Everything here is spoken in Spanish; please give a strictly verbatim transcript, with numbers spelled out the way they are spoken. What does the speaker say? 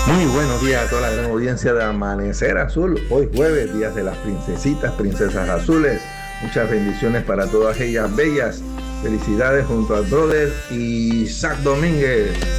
Muy buenos días a toda la gran audiencia de Amanecer Azul. Hoy jueves, días de las princesitas, princesas azules. Muchas bendiciones para todas ellas bellas. Felicidades junto al brother Isaac Domínguez.